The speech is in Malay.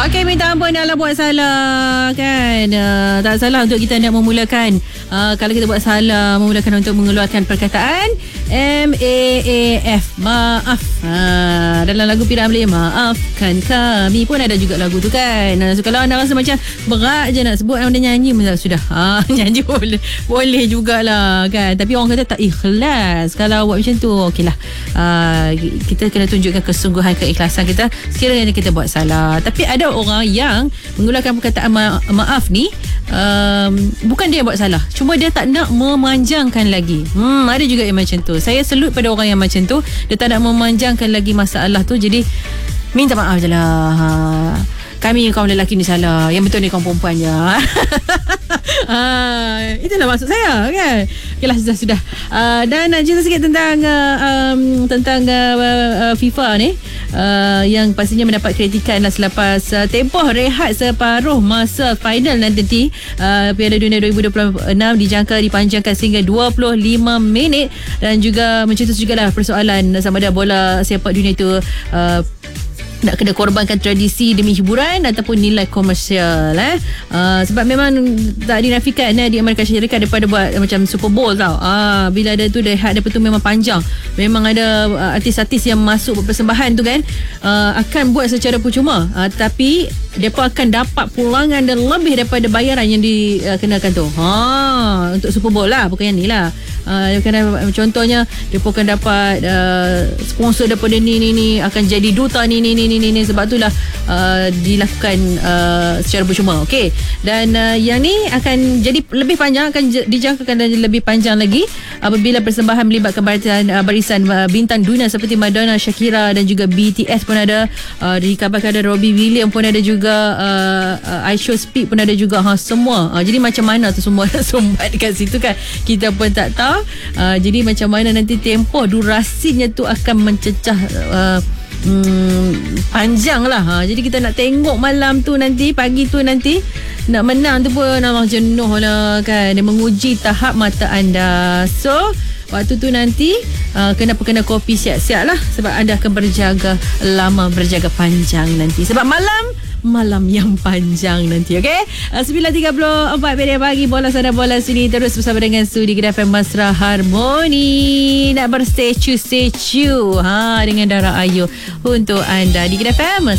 Okey, minta ampun dalam buat salah kan. Tak salah untuk kita nak memulakan kalau kita buat salah, memulakan untuk mengeluarkan perkataan MAAF, maaf. Dalam lagu P. Ramlee, maafkan kami pun ada juga lagu tu kan. So kalau anda rasa macam berat je nak sebut, anda nyanyi sudah. Nyanyi boleh jugalah kan. Tapi orang kata tak ikhlas kalau buat macam tu. Okeylah. Kita kena tunjukkan kesungguhan, keikhlasan kita sekiranya kita buat salah. Tapi ada orang yang mengeluarkan perkataan maaf ni bukan dia buat salah, cuma dia tak nak memanjangkan lagi. Ada juga yang macam tu. Saya salute pada orang yang macam tu. Dia tak nak memanjangkan lagi masalah tu. Jadi minta maaf je lah. Kami kaum lelaki ni salah, yang betul ni kaum perempuan je. Itulah maksud saya kan. Okeylah, sudah. Dan nak cerita sikit tentang FIFA ni, yang pastinya mendapat kritikan selepas tempoh rehat separuh masa final nanti. Piala Dunia 2026 dijangka dipanjangkan sehingga 25 minit, dan juga mencetus jugalah persoalan sama ada bola sepak dunia itu nak kena korbankan tradisi demi hiburan ataupun nilai komersial. Sebab memang tak dinafikan di Amerika Syarikat daripada buat macam Super Bowl tau. Bila ada tu rehat daripada tu memang panjang. Memang ada artis-artis yang masuk persembahan tu kan, akan buat secara percuma, tapi mereka akan dapat pulangan dan lebih daripada bayaran yang dikenakan tu. Untuk Super Bowl lah, bukan yang ni lah. Contohnya mereka akan dapat sponsor daripada ni akan jadi duta ni. Sebab itulah dilakukan secara percuma. Okey. Dan yang ni akan jadi lebih panjang, akan dijangkakan dan lebih panjang lagi apabila persembahan melibatkan barisan bintang dunia seperti Madonna, Shakira dan juga BTS pun ada. Dikabarkan ada Robbie Williams pun ada juga, I Show Speed pun ada juga. Semua. Jadi macam mana tu semua sumbat dekat situ kan, kita pun tak tahu. Jadi macam mana nanti tempoh durasinya tu akan mencecah panjang lah. Jadi kita nak tengok malam tu nanti, pagi tu nanti nak menang tu pun memang jenuh lah kan. Dia menguji tahap mata anda. So waktu tu nanti kena kopi siap-siap lah, sebab anda akan berjaga lama, berjaga panjang nanti, sebab malam yang panjang nanti. Okey, 9.34 minit pagi, bola sana bola sini, terus bersama dengan Studi Kedah FM Mesra Harmoni. Nak berstecu dengan Dara Ayu untuk anda di Kedah FM.